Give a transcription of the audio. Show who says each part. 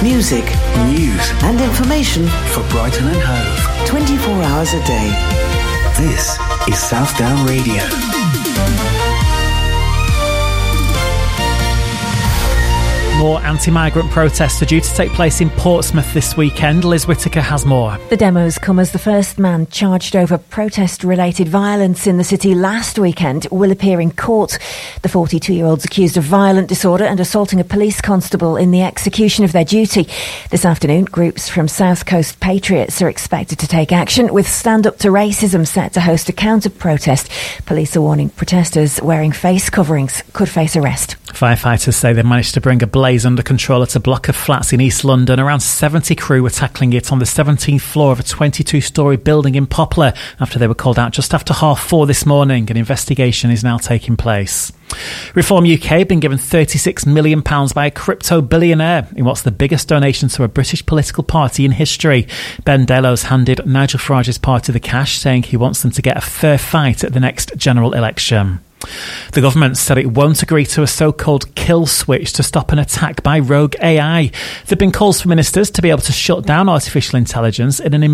Speaker 1: Music,
Speaker 2: news
Speaker 1: and information
Speaker 2: for Brighton and Hove.
Speaker 1: 24 hours a day.
Speaker 2: This is Southdown Radio.
Speaker 3: More anti-migrant protests are due to take place in Portsmouth this weekend. Liz Whittaker has more.
Speaker 4: The demos come as the first man charged over protest-related violence in the city last weekend will appear in court. The 42-year-old's accused of violent disorder and assaulting a police constable in the execution of their duty. This afternoon, groups from South Coast Patriots are expected to take action, with Stand Up to Racism set to host a counter-protest. Police are warning protesters wearing face coverings could face arrest.
Speaker 3: Firefighters say they managed to bring a blaze under control at a block of flats in East London. Around 70 crew were tackling it on the 17th floor of a 22-storey building in Poplar after they were called out just after 4:30 this morning. An investigation is now taking place. Reform UK have been given £36 million by a crypto billionaire in what's the biggest donation to a British political party in history. Ben Delos handed Nigel Farage's party the cash, saying he wants them to get a fair fight at the next general election. The government said it won't agree to a so-called kill switch to stop an attack by rogue AI. There have been calls for ministers to be able to shut down artificial intelligence in an